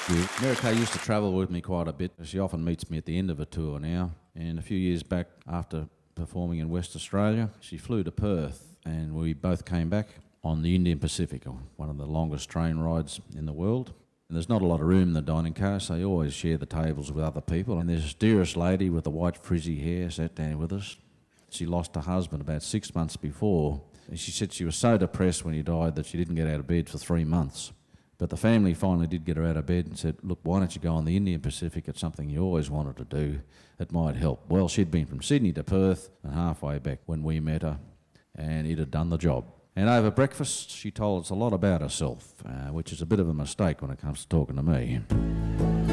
you. Mary Kay used to travel with me quite a bit. She often meets me at the end of a tour now. And a few years back, after performing in West Australia, she flew to Perth and we both came back on the Indian Pacific, one of the longest train rides in the world. And there's not a lot of room in the dining car, so you always share the tables with other people. And there's this dearest lady with the white frizzy hair sat down with us. She lost her husband about 6 months before. And she said she was so depressed when he died that she didn't get out of bed for 3 months. But the family finally did get her out of bed and said, look, why don't you go on the Indian Pacific? It's something you always wanted to do. It might help. Well, she'd been from Sydney to Perth and halfway back when we met her, and it had done the job. And over breakfast, she told us a lot about herself, which is a bit of a mistake when it comes to talking to me.